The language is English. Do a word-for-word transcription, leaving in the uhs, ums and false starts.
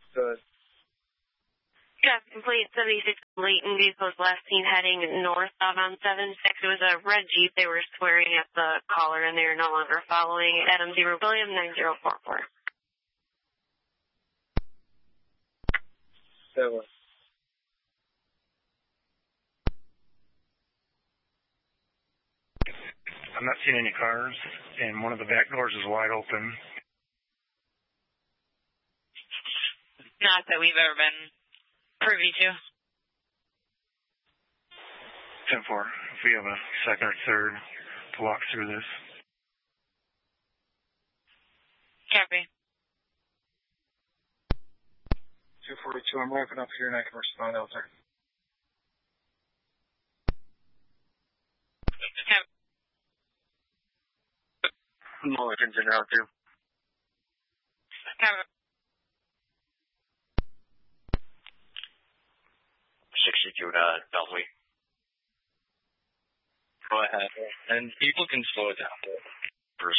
Good. Yeah, complete seventy-six Leighton vehicles last seen heading northbound on seven six. It was a red Jeep. They were swearing at the caller, and they are no longer following. Adam Zero William nine zero four four. Seven. I'm not seeing any cars, and one of the back doors is wide open. Not that we've ever been privy to. ten four, if we have a second or third to walk through this. Copy. two forty-two, I'm wrapping up here and I can respond out there. Copy. Mulligan's in route two. Copy. sixty-two to Beltway. Go ahead. And people can slow it down.